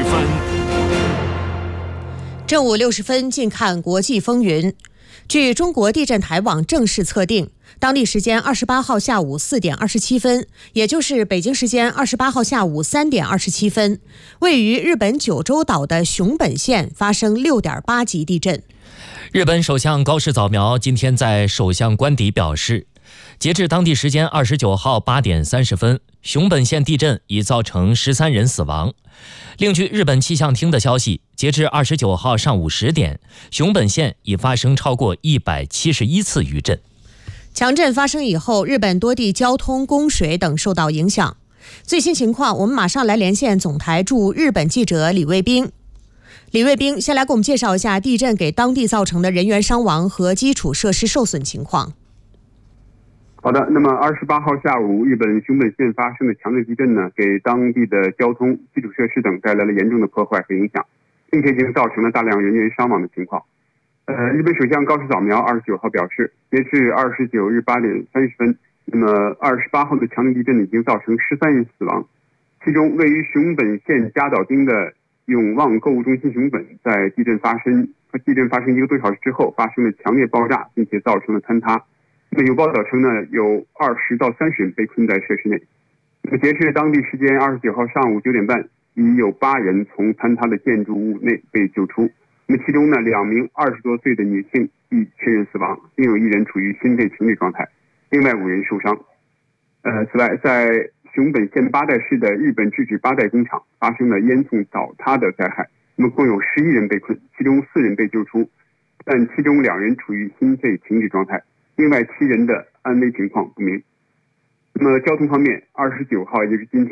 分。 正午60分，近看国际风云。据中国地震台网正式测定，当地时间28号下午4点27分，也就是北京时间28号下午3点27分，位于日本九州岛的熊本县发生6.8级地震。 日本首相高市早苗今天在首相官邸表示，截至当地时间29号8点30分，熊本县地震已造成13人死亡。另据日本气象厅的消息，截至29号上午10点，熊本县已发生超过171次余震。 强震发生以后，日本多地交通、供水等受到影响。最新情况，我们马上来连线总台驻日本记者李卫兵。李卫兵，先来给我们介绍一下地震给当地造成的人员伤亡和基础设施受损情况。 好的，那么28号下午，日本熊本县发生的强烈地震呢，给当地的交通、基础设施等带来了严重的破坏和影响，并且已经造成了大量人员伤亡的情况。日本首相高市早苗29号表示，截至29日8点30分，那么28号的强烈地震已经造成13人死亡，其中位于熊本县加岛町的永旺购物中心熊本，在地震发生1个多小时之后发生了强烈爆炸，并且造成了坍塌。那么有报道称呢，有20到30人被困在设施内。那么截至当地时间29号上午9点半，已有8人从坍塌的建筑物内被救出。那么其中呢，2名20多岁的女性已确认死亡，另有1人处于心肺停止状态，另外5人受伤。此外，在熊本县八代市的日本制纸八代工厂发生了烟囱倒塌的灾害，那么共有11人被困，其中4人被救出，但其中2人处于心肺停止状态，另外7人的安危情况不明。那么交通方面，29号也就是今天